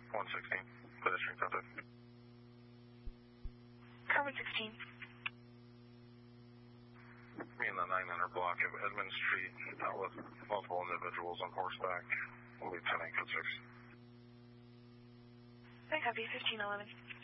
116, pedestrian contact. Carbon 16. Me in the 900 block of Edmund Street, out with multiple individuals on horseback. Will be 10 code 6. I copy, 1511.